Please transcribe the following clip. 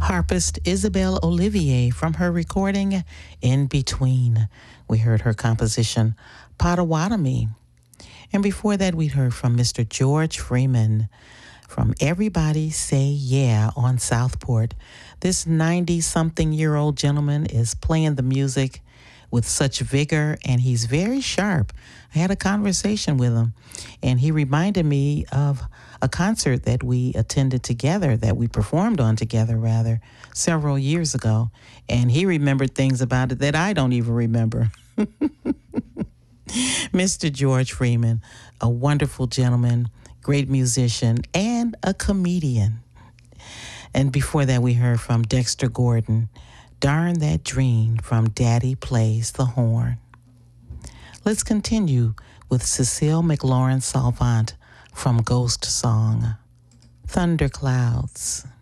harpist Isabelle Olivier from her recording In Between. We heard her composition Potawatomi. And before that, we heard from Mr. George Freeman from Everybody Say Yeah on Southport. This 90-something-year-old gentleman is playing the music with such vigor, and he's very sharp. I had a conversation with him, and he reminded me of a concert that we attended together, that we performed on together, rather, several years ago. And he remembered things about it that I don't even remember. Mr. George Freeman, a wonderful gentleman, great musician, and a comedian. And before that, we heard from Dexter Gordon, Darn That Dream from Daddy Plays the Horn. Let's continue with Cecile McLaurin Salvant from Ghost Song, Thunder Clouds.